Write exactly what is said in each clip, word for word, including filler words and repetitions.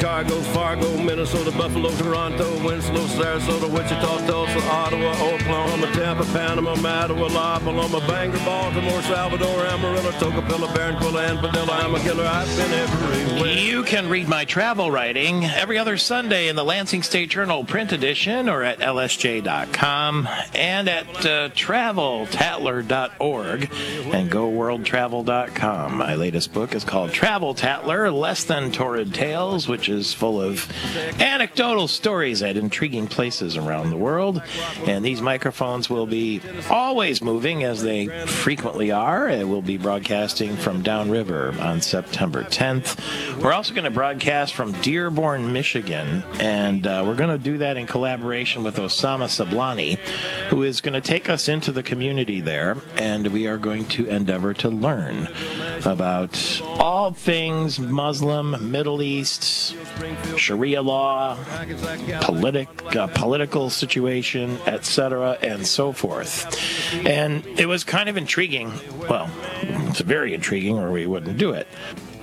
Chicago, Fargo, Minnesota, Buffalo, Toronto, Winslow, Sarasota, Wichita, Tulsa, Ottawa, Oklahoma, Tampa, Panama, Mattawa, La Paloma, Bangor, Baltimore, Salvador, Amarillo, Tocopilla, Barranquilla, and Padilla. I'm a killer. I've been everywhere. You can read my travel writing every other Sunday in the Lansing State Journal print edition or at L S J dot com and at uh, travel tatler dot org and go world travel dot com. My latest book is called Travel Tatler, Less Than Torrid Tales, which is full of anecdotal stories at intriguing places around the world. And these microphones will be always moving, as they frequently are. It will be broadcasting from downriver on September tenth. We're also going to broadcast from Dearborn, Michigan, and uh, we're going to do that in collaboration with Osama Sablani, who is going to take us into the community there, and we are going to endeavor to learn about all things Muslim, Middle East, Sharia law, politic, uh, political situation, et cetera, and so forth. And it was kind of intriguing. Well, it's very intriguing, or we wouldn't do it.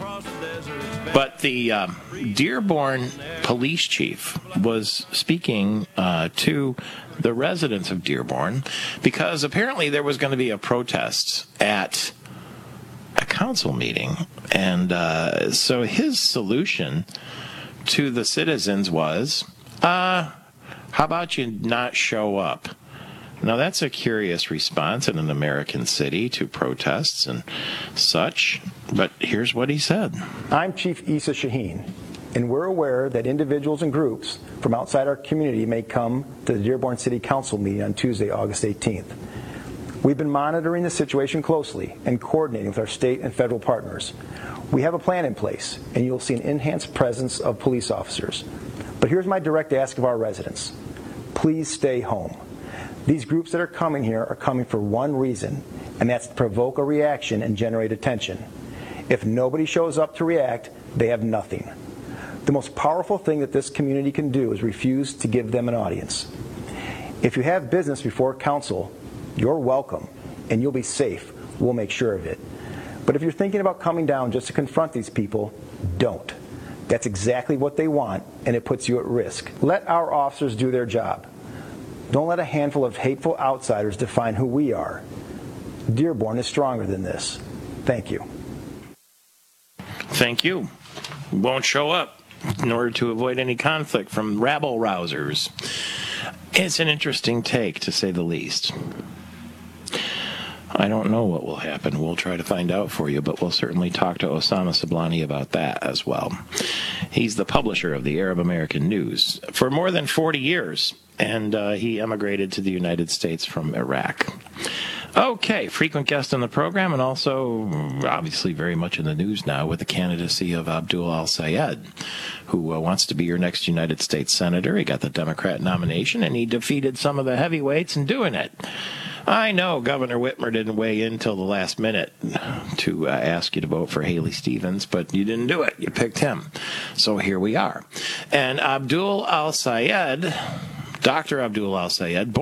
But the uh, Dearborn police chief was speaking uh, to the residents of Dearborn because apparently there was going to be a protest at a council meeting. And uh, so his solution to the citizens was, uh, how about you not show up? Now, that's a curious response in an American city to protests and such, but here's what he said. I'm Chief Issa Shaheen, and we're aware that individuals and groups from outside our community may come to the Dearborn City Council meeting on Tuesday, August eighteenth. We've been monitoring the situation closely and coordinating with our state and federal partners. We have a plan in place, and you'll see an enhanced presence of police officers. But here's my direct ask of our residents. Please stay home. These groups that are coming here are coming for one reason, and that's to provoke a reaction and generate attention. If nobody shows up to react, they have nothing. The most powerful thing that this community can do is refuse to give them an audience. If you have business before council, you're welcome, and you'll be safe. We'll make sure of it. But if you're thinking about coming down just to confront these people, don't. That's exactly what they want, and it puts you at risk. Let our officers do their job. Don't let a handful of hateful outsiders define who we are. Dearborn is stronger than this. Thank you. Thank you. Won't show up in order to avoid any conflict from rabble-rousers. It's an interesting take, to say the least. I don't know what will happen. We'll try to find out for you, but we'll certainly talk to Osama Sablani about that as well. He's the publisher of the Arab American News for more than forty years, and uh, he emigrated to the United States from Iraq. Okay, frequent guest on the program, and also obviously very much in the news now with the candidacy of Abdul Al-Sayed, who uh, wants to be your next United States Senator. He got the Democrat nomination, and he defeated some of the heavyweights in doing it. I know Governor Whitmer didn't weigh in till the last minute to uh, ask you to vote for Haley Stevens, but you didn't do it. You picked him. So here we are. And Abdul Al-Sayed, Doctor Abdul Al-Sayed,